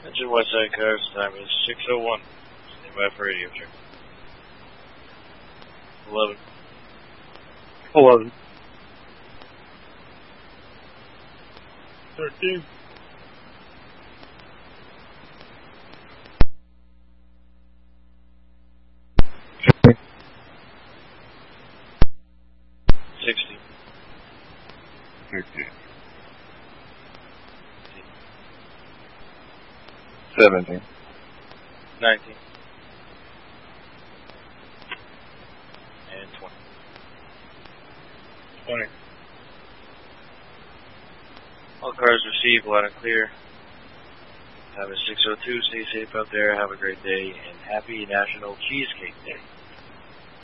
Engine West Side Cars, time is 6:01. Stand by for radio check. 11. 11. 13. 60. 15. 17. 19. And 20. 20. All cars received loud and clear. Time is 6:02. Stay safe out there. Have a great day. And happy National Cheesecake Day.